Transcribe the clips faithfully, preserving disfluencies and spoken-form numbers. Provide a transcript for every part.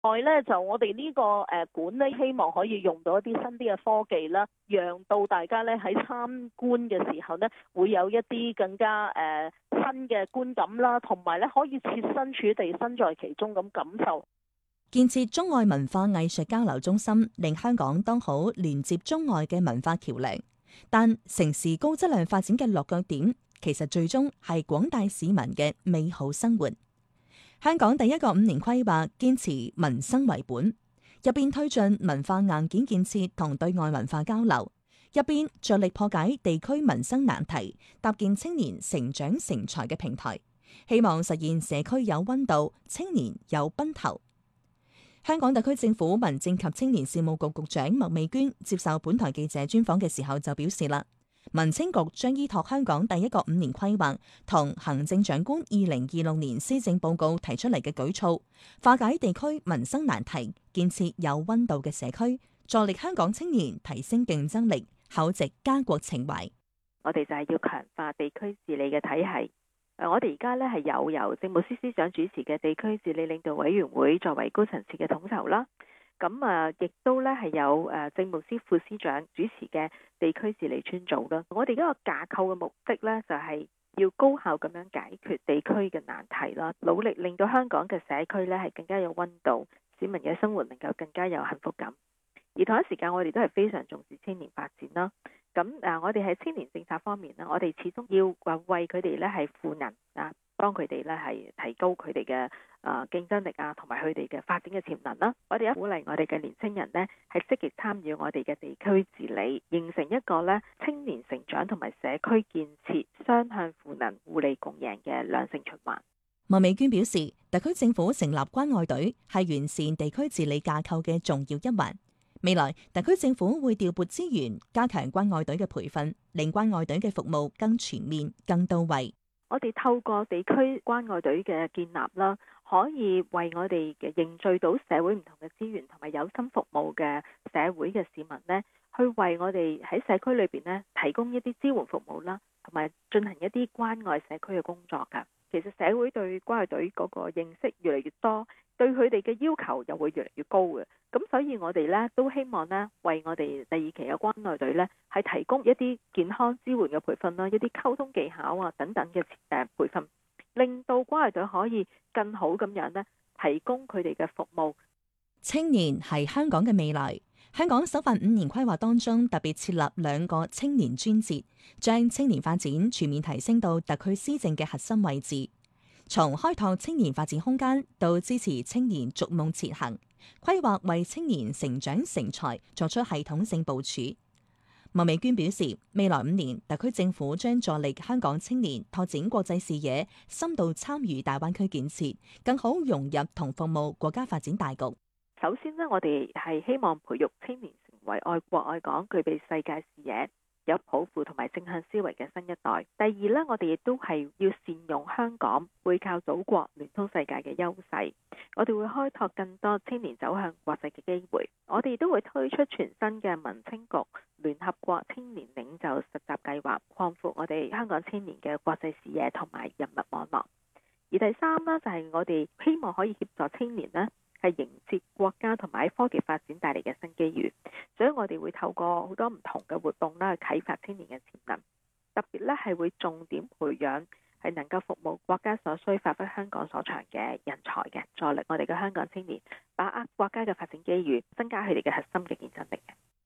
外咧就我哋呢個誒館咧，希望可以用到一啲新啲嘅科技啦，讓到大家咧喺參觀嘅時候呢，會有一啲更加誒新嘅觀感啦，同埋咧可以設身處地身在其中咁感受。 建設中外文化藝術交流中心，令香港當好連接中外嘅文化橋樑。但城市高質量發展嘅落腳點，其實最終係廣大市民嘅美好生活。香港第一個五年規劃堅持民生為本，一邊推進文化硬件建設同對外文化交流，一邊着力破解地區民生難題，搭建青年成長成才嘅平台，希望實現社區有溫度、青年有奔頭。香港特區政府民政及青年事務局局長麥美娟接受本台記者專訪嘅時候就表示啦，民青局將依託香港第一個五年規劃同行政長官二零二六年施政報告提出嚟嘅舉措，化解地區民生難題，建設有溫度嘅社區，助力香港青年提升競爭力，厚植家國情懷。 我哋就係要強化地區治理嘅體系。我哋而家咧係有由政務司司長主持嘅地區治理領導委員會作為高層次嘅統籌啦。咁啊，亦都咧係有誒政務司副司長主持嘅地區治理專組啦。我哋嗰個架構嘅目的咧，就係要高效咁樣解決地區嘅難題啦，努力令到香港嘅社區咧係更加有溫度，市民嘅生活能夠更加有幸福感。而同一時間，我哋都係非常重視青年發展啦。咁誒，我哋喺青年政策方面呢，我哋始終要話為佢哋咧係賦能啊，幫佢哋咧係提高佢哋嘅誒競爭力啊，同埋佢哋嘅發展嘅潛能啦。我哋一鼓勵我哋嘅年青人呢，係積極參與我哋嘅地區治理，形成一個咧青年成長同埋社區建設雙向賦能、互利共贏嘅良性循環。 麥美娟表示，特區政府成立關愛隊係完善地區治理架構嘅重要一環。未來特區政府會調撥資源，加強關愛隊嘅培訓，令關愛隊嘅服務更全面、更到位。 我哋透過地區關愛隊嘅建立啦，可以為我哋嘅凝聚到社會唔同嘅資源，同埋有心服務嘅社會嘅市民呢，去為我哋喺社區裏邊呢提供一啲支援服務啦，同埋進行一啲關愛社區嘅工作㗎。其實社會對關愛隊嗰個認識越嚟越多，對佢哋嘅要求又會越嚟越高嘅。咁所以我哋咧都希望咧為我哋第二期嘅關愛隊咧係提供一啲健康支援嘅培訓啦，一啲溝通技巧啊等等嘅誒培訓，令到關愛隊可以更好咁樣咧提供佢哋嘅服務。 青年係香港嘅未來。香港首份五年規劃當中特別設立兩個青年專節，將青年發展全面提升到特區施政嘅核心位置。從開拓青年發展空間到支持青年逐夢前行，規劃為青年成長成才作出系統性部署。麥美娟表示，未來五年特區政府將助力香港青年拓展國際視野，深度參與大灣區建設，更好融入同服務國家發展大局。 首先呢，我哋係希望培育青年成為愛國愛港、具備世界視野、有抱負同埋正向思維嘅新一代。第二呢，我哋亦都係要善用香港背靠祖國、聯通世界嘅優勢。我哋會開拓更多青年走向國際嘅機會。我哋都會推出全新嘅民青局聯合國青年領袖實習計劃，擴闊我哋香港青年嘅國際視野同埋人脈網絡。而第三呢，就係我哋希望可以協助青年呢，係迎接國家同埋科技發展帶嚟嘅新機遇，所以我哋會透過好多唔同嘅活動啦，去啟發青年嘅潛能。特別咧係會重點培養係能夠服務國家所需、發揮香港所長嘅人才嘅，助力我哋嘅香港青年把握國家嘅發展機遇，增加佢哋嘅核心嘅競爭力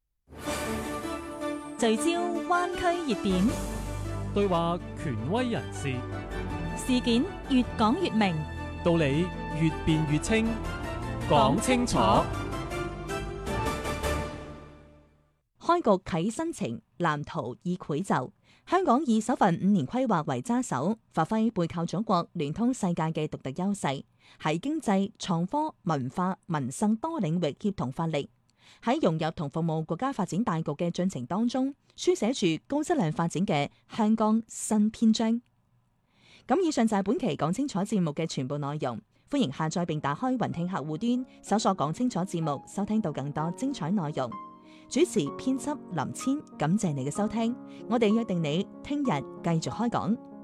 嘅。 聚焦灣區熱點， 對話權威人士， 事件越講越明， 道理越辯越清。講清楚， 開局啟新程，藍圖已繪就。香港以首份五年規劃為揸手，發揮背靠祖國、聯通世界嘅獨特優勢，喺經濟、創科、文化、民生多領域協同發力，喺融入同服務國家發展大局嘅進程當中，書寫住高質量發展嘅香港新篇章。咁以上就係本期講清楚節目嘅全部內容。歡迎下載並打開雲聽客戶端，搜索講清楚節目，收聽到更多精彩內容。主持編輯林千，感謝你嘅收聽，我哋約定你聽日繼續開講。